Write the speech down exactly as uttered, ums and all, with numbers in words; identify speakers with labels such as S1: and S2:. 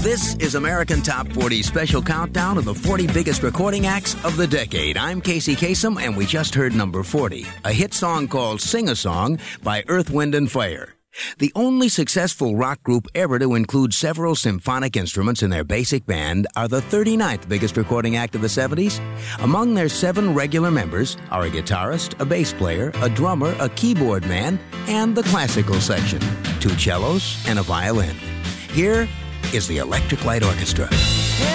S1: This is American Top forty special countdown of the forty biggest recording acts of the decade. I'm Casey Kasem, and we just heard number forty, a hit song called Sing a Song by Earth, Wind and Fire. The only successful rock group ever to include several symphonic instruments in their basic band are the thirty-ninth biggest recording act of the seventies. Among their seven regular members are a guitarist, a bass player, a drummer, a keyboard man, and the classical section, two cellos and a violin. Here is the Electric Light Orchestra.